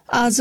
आज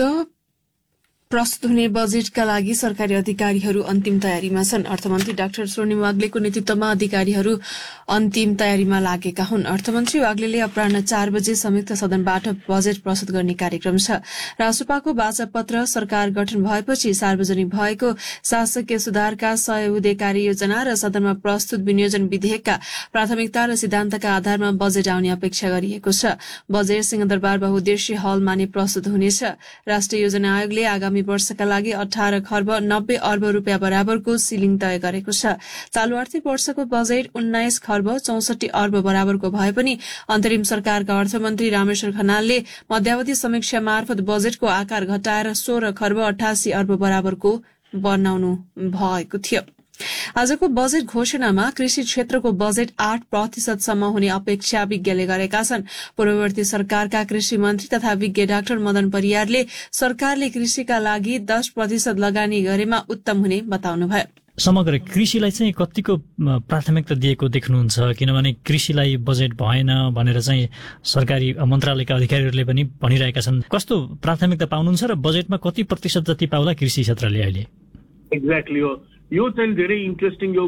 प्रस्तुत हुने बजेटका लागि सरकारी अधिकारीहरू अन्तिम तयारीमा छन्। अर्थमन्त्री डाक्टर स्वर्णिम वाग्लेको नेतृत्वमा अधिकारीहरू अन्तिम तयारीमा लागेका हुन्। अर्थमन्त्री वाग्लेले अपराह्न 4 बजे संयुक्त सदनबाट बजेट प्रस्तुत गर्ने कार्यक्रम छ। रासोपाको वाचापत्र सरकार गठन भएपछि सार्वजनिक भएको शासकीय सुधारका 100 हुँदे कार्ययोजना र सदनमा प्रस्तुत विनियोजन विधेयकका प्राथमिकता र सिद्धान्तका आधारमा बजेट आउने अपेक्षा गरिएको छ। बजेट सिंहदरबार बहुउद्देश्य हलमा नै प्रस्तुत हुनेछ। राष्ट्रिय योजना आयोगले आगामी वर्षका लागि 18 खर्ब 90 अर्ब रुपियाँ बराबरको सिलिङ तय गरेको छ। चालू आर्थिक वर्षको बजेट 19 खर्ब 64 अर्ब बराबरको भए पनि अन्तरिम सरकारका अर्थमन्त्री रामेश्वर खनालले मध्यावधि समीक्षा मार्फत बजेटको आकार घटाएर 16 खर्ब 88 अर्ब बराबरको बनाउनु भएको थियो। आजको बजेट घोषणामा कृषि क्षेत्रको बजेट 8% सम्म हुने अपेक्षा विज्ञले गरेका छन्। पूर्ववर्ती सरकारका कृषि मन्त्री तथा विज्ञ डाक्टर मदन परियारले सरकारले कृषिका लागि 10% लगानी गरेमा उत्तम हुने बताउनुभयो। समग्र कृषिलाई चाहिँ कतिको प्राथमिकता दिएको देख्नुहुन्छ? किनभने कृषिलाई बजेट भएन भनेर चाहिँ सरकारी मन्त्रालयका अधिकारीहरूले पनि भनिरहेका छन्। कस्तो प्राथमिकता पाउनुहुन्छ र बजेटमा कति प्रतिशत जति पाउला कृषि क्षेत्रले अहिले? एक्ज्याक्टली हो, यो चाहिँ धेरै इन्ट्रेस्टिङ। यो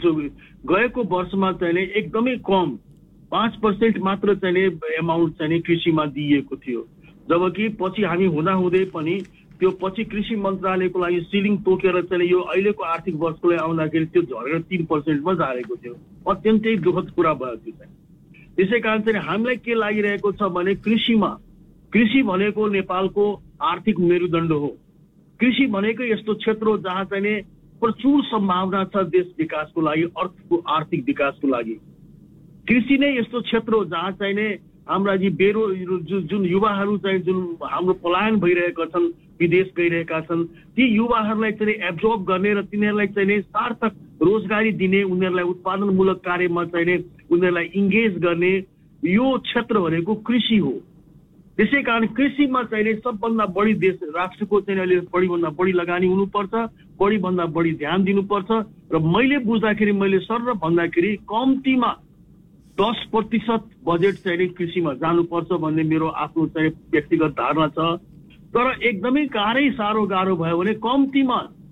गएको वर्षमा चाहिँ एकदमै कम 5% मात्र चाहिँ एमाउन्ट चाहिँ कृषिमा दिइएको थियो, जबकि पछि हामी हुँदाहुँदै पनि त्यो पछि कृषि मन्त्रालयको लागि सिलिङ तोकेर चाहिँ यो अहिलेको आर्थिक वर्षको लागि आउँदाखेरि त्यो झरेर 3%मा झारेको थियो। अत्यन्तै दुःखद कुरा भयो त्यो चाहिँ। त्यसै कारण चाहिँ हामीलाई के लागिरहेको छ भने कृषि भनेको नेपालको आर्थिक मेरुदण्ड हो। कृषि भनेको यस्तो क्षेत्र हो जहाँ चाहिँ प्रचुर सम्भावना छ देश विकासको लागि, अर्थको आर्थिक विकासको लागि। कृषि नै यस्तो क्षेत्र हो जहाँ चाहिँ हाम्रा जुन युवाहरू चाहिँ जुन हाम्रो पलायन भइरहेका छन्, विदेश गइरहेका छन्, ती युवाहरूलाई चाहिँ एब्जर्ब गर्ने र तिनीहरूलाई चाहिँ सार्थक रोजगारी दिने, उनीहरूलाई उत्पादनमूलक कार्यमा चाहिँ उनीहरूलाई इङ्गेज गर्ने यो क्षेत्र भनेको कृषि हो। त्यसै कारण कृषिमा चाहिँ सबभन्दा बढी देश राष्ट्रको चाहिँ अहिले बढीभन्दा बढी लगानी हुनुपर्छ, बढीभन्दा बढी ध्यान दिनुपर्छ। र मैले बुझ्दाखेरि मैले सर भन्दाखेरि कम्तीमा 10% बजेट चाहिँ कृषिमा जानुपर्छ भन्ने मेरो आफ्नो चाहिँ व्यक्तिगत धारणा छ। तर एकदमै गाह्रो भयो भने कम्तीमा